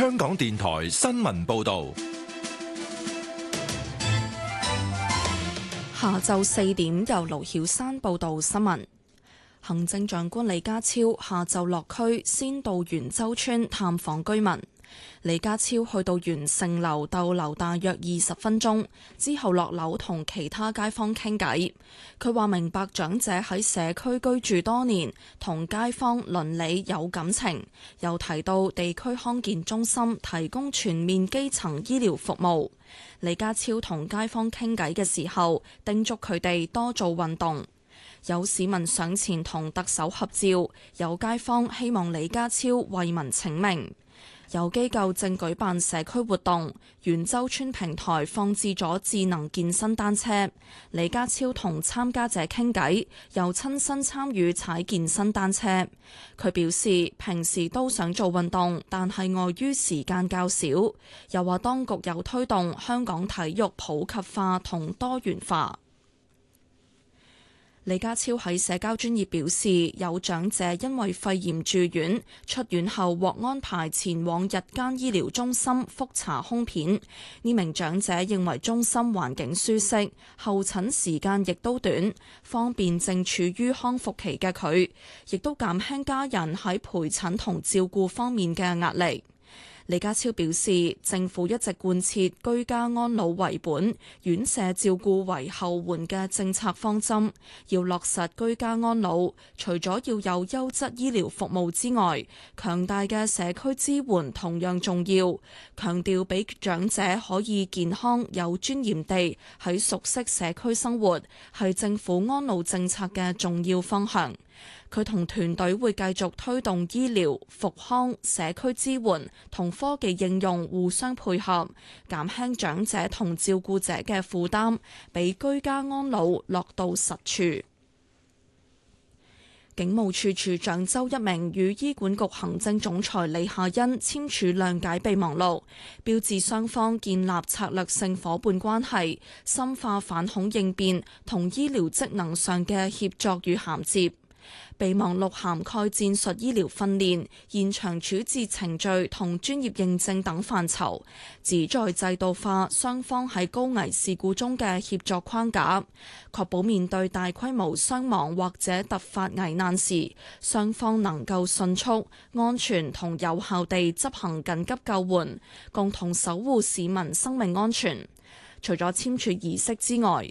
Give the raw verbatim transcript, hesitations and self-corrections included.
香港電台新聞報道。 下晝四點，由盧曉珊報道新聞。行政長官李家超下晝落區，先到元州村探訪居民。李家超去到元盛樓逗留大約二十分鐘，之後落樓同其他街坊傾偈。佢話明白長者喺社區居住多年，同街坊鄰里有感情，又提到地區康健中心提供全面基層醫療服務。李家超同街坊傾偈嘅時候，叮囑佢哋多做運動。有市民上前同特首合照，有街坊希望李家超為民請命。有機構正舉辦社區活動，元州村平台放置咗智能健身單車。李家超同參加者傾偈，又親身參與踩健身單車。佢表示平時都想做運動，但係礙於時間較少。又話當局有推動香港體育普及化同多元化。李家超喺社交專頁表示，有長者因為肺炎住院，出院後獲安排前往日間醫療中心覆查胸片。呢名長者認為中心環境舒適，候診時間亦都短，方便正處於康復期嘅佢，亦都減輕家人喺陪診同照顧方面嘅壓力。李家超表示，政府一直貫徹居家安老為本、院舍照顧為後援嘅政策方針，要落實居家安老，除咗要有優質醫療服務之外，強大嘅社區支援同樣重要。強調俾長者可以健康有尊嚴地喺熟悉社區生活，係政府安老政策嘅重要方向。佢同團隊會繼續推動醫療、復康、社區支援同科技應用互相配合，減輕長者同照顧者嘅負擔，俾居家安老落到實處。警務處處長周一鳴與醫管局行政總裁李夏茵簽署諒解備忘錄，標誌雙方建立策略性夥伴關係，深化反恐應變同醫療職能上嘅協作與銜接。備忘錄涵蓋戰術醫療訓練、現場處置程序同專業認證等範疇，旨在制度化雙方喺高危事故中嘅協作框架，確保面對大規模傷亡或者突發危難時，雙方能夠迅速、安全同有效地執行緊急救援，共同守護市民生命安全。除咗簽署儀式之外，